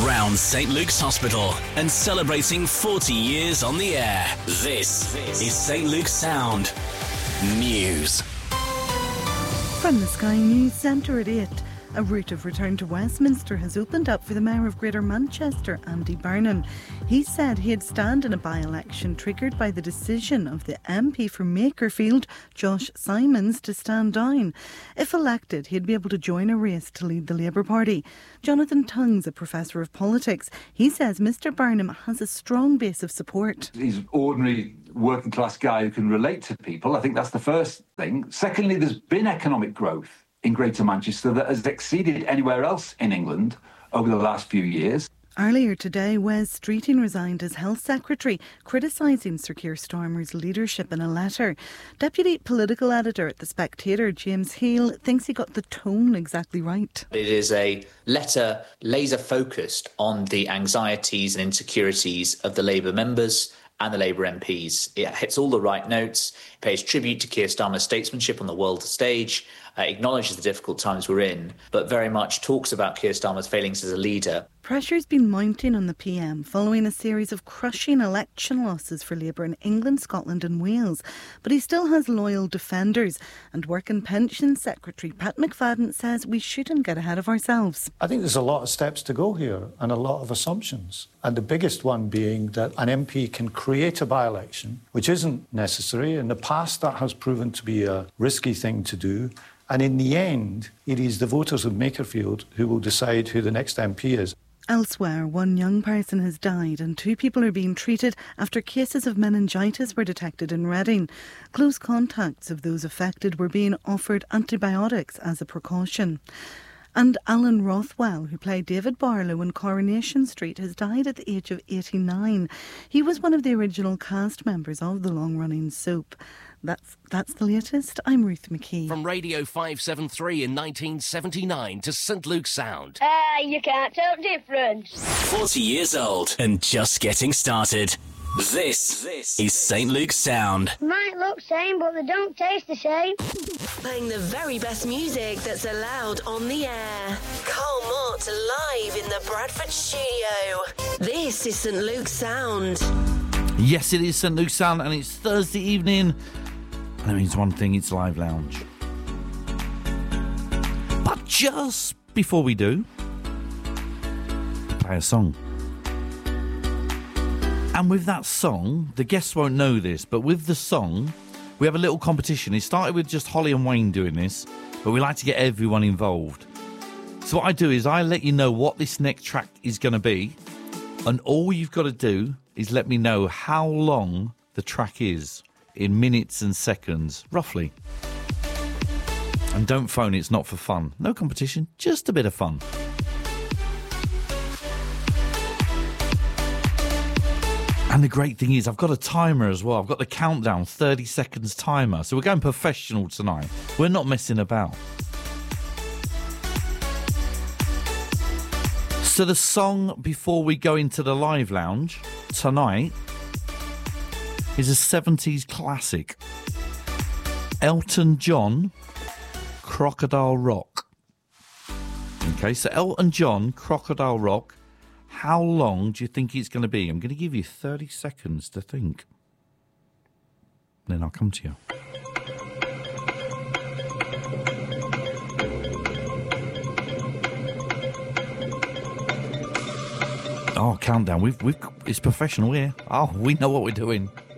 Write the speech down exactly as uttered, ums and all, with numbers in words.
round St Luke's Hospital and celebrating forty years on the air. This is St Luke's Sound News. From the Sky News Centre at eight, a route of return to Westminster has opened up for the Mayor of Greater Manchester, Andy Burnham. He said he'd stand in a by-election triggered by the decision of the M P for Makerfield, Josh Simons, to stand down. If elected, he'd be able to join a race to lead the Labour Party. Jonathan Tongue's a professor of politics. He says Mister Burnham has a strong base of support. He's an ordinary working class guy who can relate to people. I think that's the first thing. Secondly, there's been economic growth in Greater Manchester that has exceeded anywhere else in England over the last few years. Earlier today, Wes Streeting resigned as Health Secretary, criticising Sir Keir Starmer's leadership in a letter. Deputy Political Editor at The Spectator, James Heal, thinks he got the tone exactly right. It is a letter laser-focused on the anxieties and insecurities of the Labour members and the Labour M Ps. It hits all the right notes, it pays tribute to Keir Starmer's statesmanship on the world stage, uh, acknowledges the difficult times we're in, but very much talks about Keir Starmer's failings as a leader. Pressure's been mounting on the P M following a series of crushing election losses for Labour in England, Scotland and Wales. But he still has loyal defenders, and Work and Pensions Secretary Pat McFadden says we shouldn't get ahead of ourselves. I think there's a lot of steps to go here and a lot of assumptions. And the biggest one being that an M P can create a by-election, which isn't necessary. In the past, that has proven to be a risky thing to do. And in the end, it is the voters of Makerfield who will decide who the next M P is. Elsewhere, one young person has died and two people are being treated after cases of meningitis were detected in Reading. Close contacts of those affected were being offered antibiotics as a precaution. And Alan Rothwell, who played David Barlow in Coronation Street, has died at the age of eighty-nine. He was one of the original cast members of the long-running soap. That's, that's the latest. I'm Ruth McKee. From Radio five seventy-three in nineteen seventy-nine to St Luke's Sound. Ah, uh, you can't tell the difference. forty years old and just getting started. This, this is St Luke's Sound. Might look same, but they don't taste the same. Playing the very best music that's allowed on the air. Carl Mott live in the Bradford studio. This is St Luke's Sound. Yes, it is St Luke's Sound, and it's Thursday evening. And that means one thing, it's Live Lounge. But just before we do, play a song. And with that song, the guests won't know this, but with the song, we have a little competition. It started with just Holly and Wayne doing this, but we like to get everyone involved. So what I do is I let you know what this next track is going to be, and all you've got to do is let me know how long the track is in minutes and seconds, roughly. And don't phone, it's not for fun. No competition, just a bit of fun. And the great thing is I've got a timer as well. I've got the countdown, thirty seconds timer. So we're going professional tonight. We're not messing about. So the song before we go into the Live Lounge tonight is a seventies classic. Elton John, Crocodile Rock. Okay, so Elton John, Crocodile Rock. How long do you think it's going to be? I'm going to give you thirty seconds to think. Then I'll come to you. Oh, countdown. We've, we've, it's professional here. Oh, we know what we're doing.